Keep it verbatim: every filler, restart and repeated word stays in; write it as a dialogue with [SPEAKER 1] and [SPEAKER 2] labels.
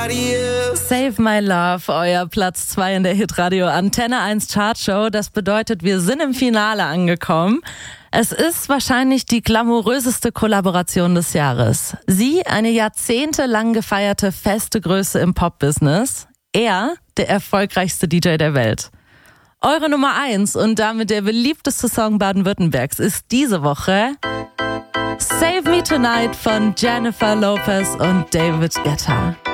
[SPEAKER 1] nobody else.
[SPEAKER 2] Save My Love, euer Platz zwei in der Hitradio Antenne eins Chartshow. Das bedeutet, wir sind im Finale angekommen. Es ist wahrscheinlich die glamouröseste Kollaboration des Jahres. Sie, eine jahrzehntelang gefeierte feste Größe im Pop-Business. Er, der erfolgreichste D J der Welt. Eure Nummer eins und damit der beliebteste Song Baden-Württembergs ist diese Woche Save Me Tonight von Jennifer Lopez und David Guetta.